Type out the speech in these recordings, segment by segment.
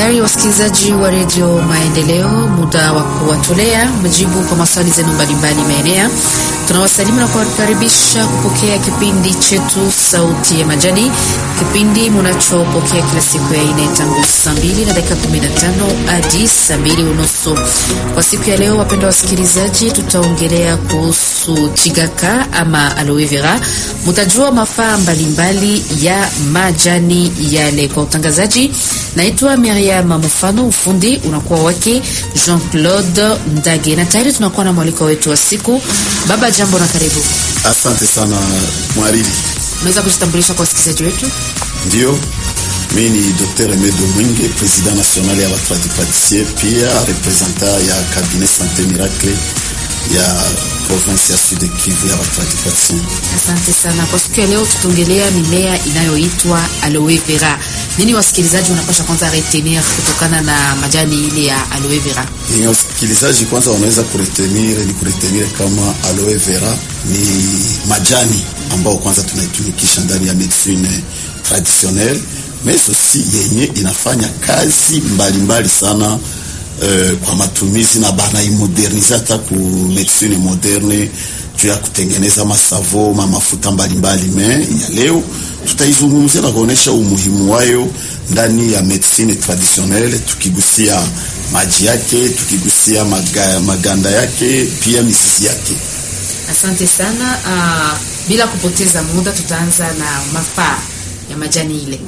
Tayari wasikilizaji wa Radio Maendeleo, muda wa kuwatolea majibu kwa maswali zenu mbalimbali maenea. Tunawasalimu na kuwakaribisha kupokea kipindi chetu Sauti ya Majani, kipindi mnachopokea kila siku ya ine tangu saa 2:15 hadi saa 2:30. Kwa siku ya leo, wapenda wasikilizaji, tutaongelea kuhusu chigaka ama aloe vera. Mtajua mafaa mbalimbali ya majani yale. Kwa utangazaji, naitwa Miriam Mufano, ufundi unakuwa wake Jean-Claude Ndage. Na tayari tunakuwa na mwaliko wetu wa siku. Baba, jambo na karibu. Asante sana mwariri. Unaweza kujitambulisha kwa wasikilizaji wetu? Ndio. Mimi ni Dr. Emedo Mwinge, President National ya Watradi-Patissier, pia representant ya Cabinet Santé Miracle ya province ya Sud Kivu ya Watradi-Patissier. Asante sana. Kwa siku ya leo tutaongelea mimea inayoitwa aloe vera. Nini wasikilizaji wanapaswa kwanza retenir kutokana na majani ile ya aloe vera? Ni wasikilizaji kwanza wanaweza kuretenir kama aloe vera ni majani ambao kwanza tunaitumikisha ndani ya medicine traditionnelle, mais aussi yenye inafanya kazi mbalimbali sana kwa matumizi na bana imodernize hata ku medicine moderne juu ya kutengeneza masavo mafuta mbalimbali. Ya leo tutaizungumzia na kuonesha umuhimu wayo ndani ya medicine traditionnelle, tukigusia maji yake, tukigusia maganda yake, pia mizizi yake. Asante sana. Bila kupoteza muda, tutaanza na mafaa ya majani ile.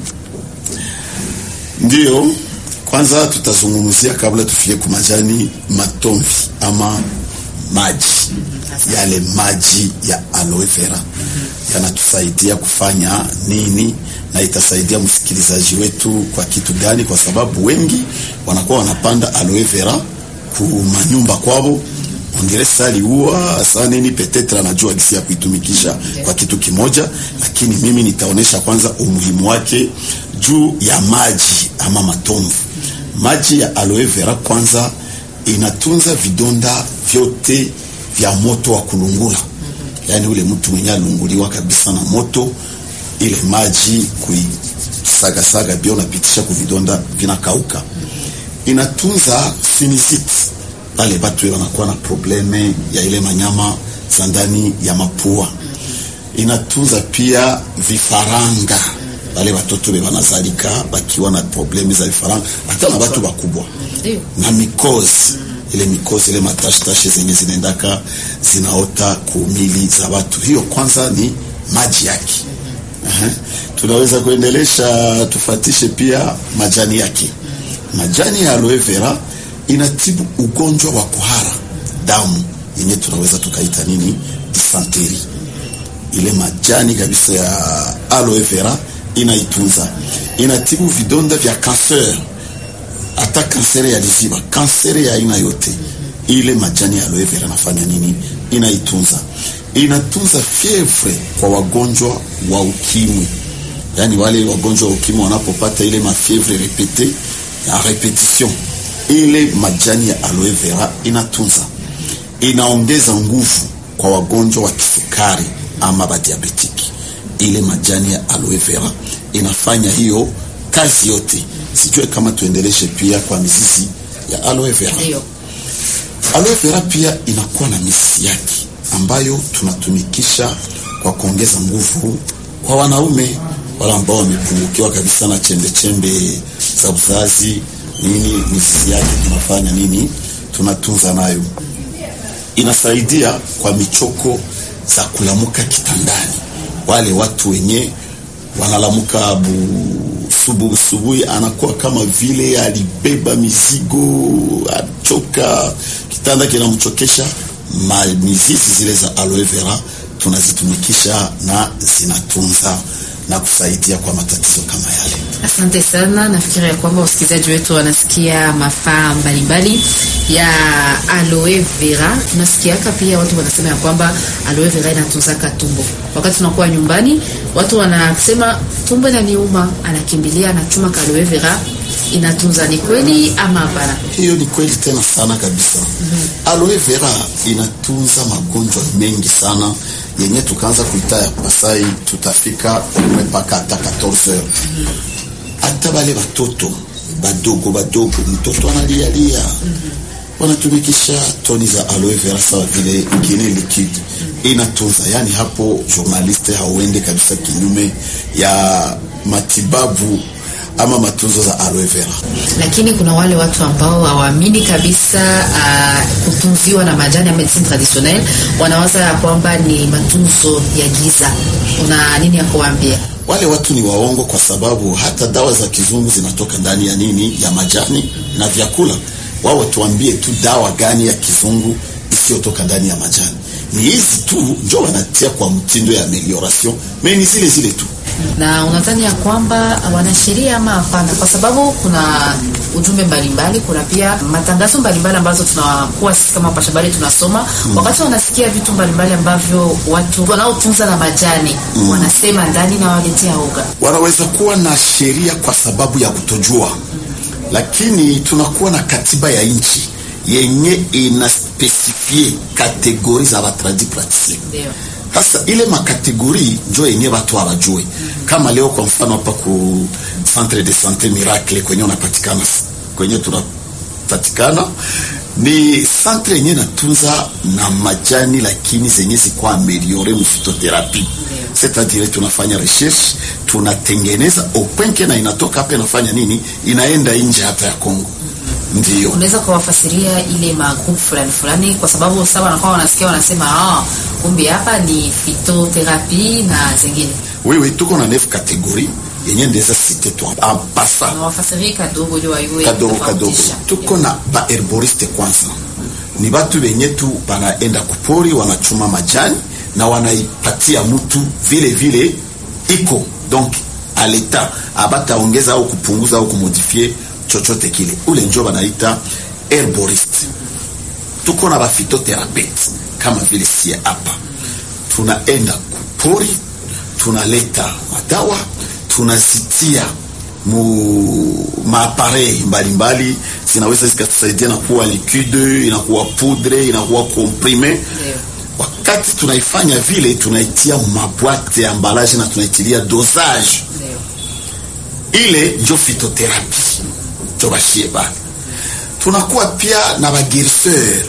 Ndio, kwanza tutazungumzia kabla tufike kwa majani matomvi ama maji. Yale maji ya aloe vera yanatusaidia kufanya nini na itasaidia msikilizaji wetu kwa kitu gani? Kwa sababu wengi wanakuwa wanapanda aloe vera ku manyumba kwao. Ongelesa aliua sana nini, petetra anajua gisi ya kuitumikisha kwa kitu kimoja, lakini mimi nitaonesha kwanza umuhimu wake juu ya maji ama matomvu. Maji ya aloe vera kwanza inatunza vidonda vyote vya moto wa kulungula. Yani ule mtu mwenye alunguliwa kabisa na moto, ile maji kuisaga bio napitisha kuvidonda vinakauka. Inatunza sinusite, wale watu wanakuwa na probleme ya ile manyama za ndani ya mapua. Inatunza pia vifaranga, wale watoto wanazalika wakiwa na probleme za vifaranga, hata na watu wakubwa. Na mikozi, ile mikozi, ile matashtashe zenye zinaendaka zinaota kumili za watu. Hiyo kwanza ni maji yake. Tunaweza kuendelesha, tufatishe pia majani yake. Majani ya aloe vera inatibu ugonjwa wa kuhara damu yenye tunaweza tukaita nini, dysentery. Ile majani kabisa ya aloe vera inaitunza, inatibu vidonda vya kanser, hata kanseri ya liziba, kanseri ya aina yote. Ile majani ya aloe vera nafanya nini? Inaitunza. Inatunza fievre kwa wagonjwa wa ukimwi. Yani wale wagonjwa wa ukimwi wanapopata ile mafievre repete ya repetition, ile majani ya aloe vera inatunza. Inaongeza nguvu kwa wagonjwa wa kisukari ama ba diabetiki. Ile majani ya aloe vera inafanya hiyo kazi yote. Sijue kama tuendeleshe pia kwa mizizi ya aloe vera. Aloe vera pia inakuwa na mizizi yake ambayo tunatumikisha kwa kuongeza nguvu kwa wanaume wale ambao wamepungukiwa kabisa na chembe za uzazi. Nini mizizi yake tunafanya nini? Tunatunza nayo. Inasaidia kwa michoko za kulamuka kitandani. Wale watu wenye wanalamuka subuhi anakuwa kama vile alibeba mizigo, achoka, kitanda kinamchokesha. Mizizi zile za aloe vera tunazitumikisha na zinatunza na kusaidia kwa matatizo kama yale. Asante sana. Nafikiri ya kwamba wasikilizaji wetu wanasikia mafaa mbalimbali ya aloe vera. Tunasikiaka pia watu wanasema ya kwamba aloe vera inatunzaka tumbo. Wakati tunakuwa nyumbani, watu wanasema tumbo inaniuma, anakimbilia anachuma aloe vera, inatunza. Ni kweli ama hapana? Hiyo ni kweli tena sana kabisa. Aloe vera inatunza magonjwa mengi sana yenye tukaanza kuitaya Pasai tutafika mpaka hata 14 heures. Hata wale watoto badogo mtoto analia. Wanatumikisha toni za aloe vera sawa vile ingine liquide inatunza. Yani hapo journaliste hauende kabisa kinyume ya matibabu ama matunzo za aloe vera. Lakini kuna wale watu ambao hawaamini kabisa kutunziwa na majani ya medicine traditionnelle, wanawaza kwamba ni matunzo ya giza. Una nini ya kuambia? Wale watu ni waongo, kwa sababu hata dawa za kizungu zinatoka ndani ya nini, ya majani na vyakula. Wao tuambie tu dawa gani ya kizungu isiyotoka ndani ya majani. Ni hizi tu ndio wanatia kwa mtindo ya amelioration, ni zile tu. Na unadhani ya kwamba wanasheria ama hapana? Kwa sababu kuna ujumbe mbalimbali, kuna pia matangazo mbalimbali ambazo tunakuwa sisi kama wapasha habari tunasoma. Wakati wanasikia vitu mbalimbali ambavyo watu wanaotunza na majani wanasema ndani na waletea hoga. Wanaweza kuwa na sheria kwa sababu ya kutojua. Lakini tunakuwa na katiba ya nchi yenye ina specifie kategori za batradi praticien. Sasa ile makategori ndio yenye watu hawajui. Kama leo kwa mfano hapa ku Centre de Santé Miracle kwenye unapatikana, kwenye tunapatikana ni centre yenye natunza na majani, lakini zenye ziko ameliore mu phytothérapie. C'est-à-dire tunafanya recherche, tunatengeneza opwenke na inatoka hapa inafanya nini, inaenda nje hata ya Kongo. Ndio unaweza kuwafasiria ile magroup fulani, kwa sababu sasa wanakuwa wanasikia wanasema kumbe hapa ni phytothérapie na zingine. Oui, tuko na 9 catégories yenye ndeza citer toi en passant. Na wafasiria kadogo ndio waiwe. Kadogo. Tuko na ba herboriste kwanza. Ni watu wenye tu wanaenda kupori, wanachuma majani na wanaipatia mtu vile iko. Donc à l'état abataongeza au kupunguza au kumodifier chochote kile. Ule ndio wanaita herboriste. Tuko na ba phytotherapeute kama vile sie hapa. Tunaenda kupori, tunaleta madawa, tunazitia maappareil mbalimbali, zinaweza zikatusaidia na kuwa liquide, inakuwa poudre, inakuwa comprimé. Wakati tunaifanya vile, tunaitia mabwate ya emballage na tunaitilia dosage. Ile ndio phytothérapie. Tobashie ba. Tunakuwa pia na bagirisseur,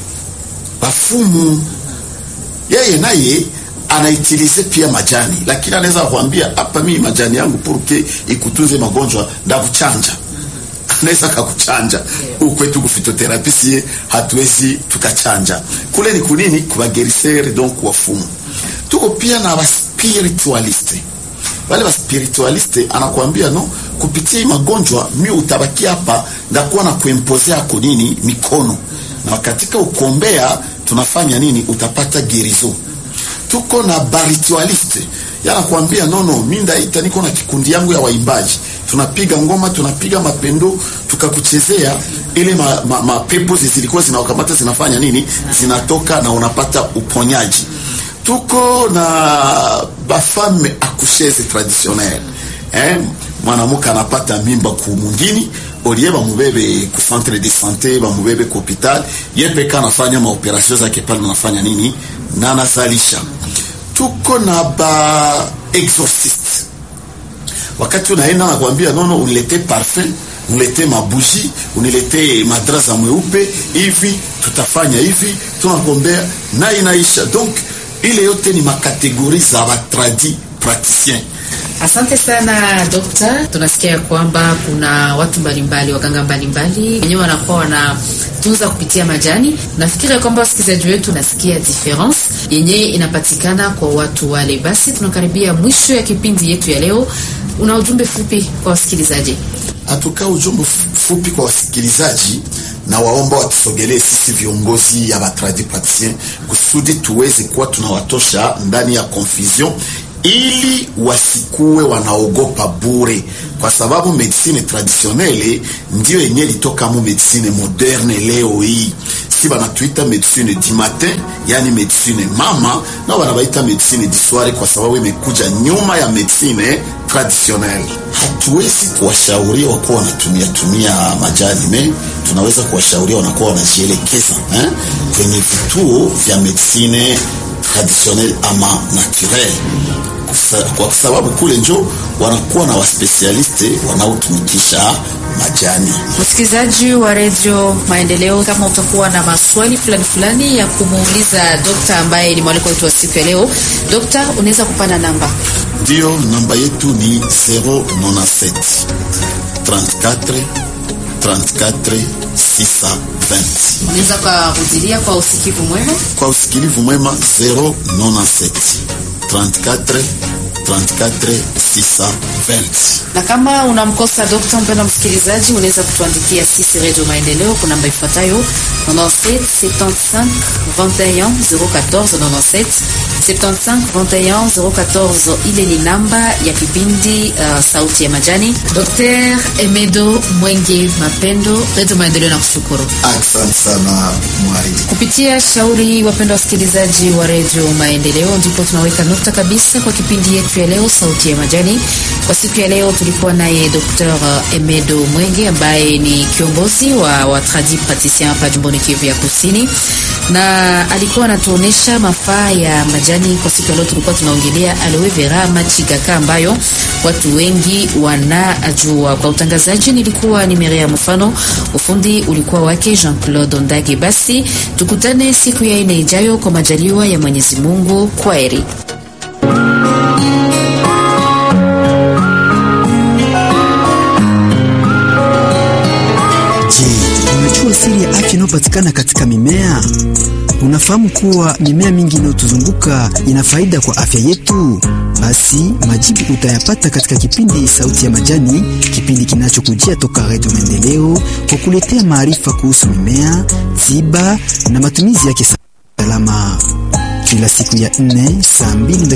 bafumu. Yeye naye anaitilize pia majani, lakini anaweza kuambia hapa mimi majani yangu purke ikutunze magonjwa ndakuchanja. Anaweza kukuchanja. Kwetu ku phytothérapie hatuwezi tukachanja. Kule ni kunini kwa bagirisseur, donc wafumu. Tuko pia na ba spiritualiste. Wale wa spiritualiste anakuambia no, kupitia magonjwa mimi utabaki hapa ndakuwa na kuimpozea kwa nini mikono, na katika ukombea tunafanya nini utapata gerizo. Tuko na baritualiste, yanakuambia no mimi ndaita niko na kikundi yangu ya waimbaji, tunapiga ngoma, tunapiga mapendo, tukakuchezea ile mapepo zilikuwa zinawakamata, zinafanya nini, zinatoka na unapata uponyaji. Tuko na ba femme accoucheuse traditionnelle. Mwanamuke anapata mimba ku mwingine, olie ba mubebe ku centre de santé, ba mubebe ku hospital, yepe kana fanya maoperation zake pale, anafanya nini na anazalisha. Tuko na ba exorciste. Wakati unaenda na kuambia no unilete parfum, unilete mabuji, unilete madrasa mweupe, hivi tutafanya hivi, tunakombea na inaisha. Donc ile yote ni makategori za batradi praticien. Asante sana Dokta. Tunasikia kwamba kuna watu mbalimbali, waganga mbalimbali wenyewe wanakuwa wanatunza kupitia majani. Nafikiri kwamba wasikilizaji wetu nasikia difference yenye inapatikana kwa watu wale. Basi tunakaribia mwisho ya kipindi yetu ya leo. Una ujumbe fupi kwa wasikilizaji? Atuka ujumbe fupi kwa wasikilizaji, na waomba watusogelee sisi viongozi ya batradi praticien kusudi tuweze kuwa tunawatosha ndani ya confusion, ili wasikuwe wanaogopa bure, kwa sababu medicine traditionnelle ndio yenye litoka mu medicine moderne leo hii. Si banatuita medicine du matin, yani medicine mama, na wanabaita medicine du soir kwa sababu imekuja nyuma ya medicine traditionnelle. Hatuwezi kuwashauria wako wanatumia majani, tunaweza kuwashauria wanakuwa wanajielekeza kwenye vituo vya medicine traditionnel ama naturel, kwa sababu kule njo wanakuwa na waspesialiste wanaotumikisha majani. Msikilizaji wa Radio Maendeleo, kama utakuwa na maswali fulani ya kumuuliza dokta ambaye ni mwaliko wetu wa siku ya leo, dokta, unaweza kupana namba? Ndio, namba yetu ni 097 34 34 620. Unaweza kurudilia kwa usikivu mwema? Kwa usikivu mwema, 097 34 34 620. Na kama unamkosa dokta, mpendwa msikilizaji, unaweza kutuandikia sisi Radio Maendeleo kwa namba ifuatayo 97 75 21 014 97 75 21 014. Ile ni namba ya kipindi Sauti ya Majani. Dr. Emedo Mwenge Mapendo, Radio Maendeleo na kushukuru. Asante sana mwalimu. Kupitia shauri, wapendwa wasikilizaji wa Radio Maendeleo, ndipo tunaweka nukta kabisa kwa kipindi yetu ya leo Sauti ya Majani. Kwa siku ya leo tulikuwa naye Dr. Emedo Mwenge ambaye ni kiongozi wa tradi praticien hapa jimboni Kivu ya Kusini, na alikuwa anatuonesha mafaa ya majani. Kwa siku ya leo tulikuwa tunaongelea aloe vera machigaka ambayo watu wengi wanajua. Kwa utangazaji nilikuwa ni Maria Mfano, ufundi ulikuwa wake Jean-Claude Ndage. Basi tukutane siku ya ine ijayo kwa majaliwa ya Mwenyezi Mungu. Kwaheri. Siri ya afya inayopatikana katika mimea. Unafahamu kuwa mimea mingi inayotuzunguka ina faida kwa afya yetu? Basi majibu utayapata katika kipindi Sauti ya Majani, kipindi kinachokujia toka Radio Maendeleo kwa kuletea maarifa kuhusu mimea, tiba na matumizi yake salama, kila siku ya 4 saa 2.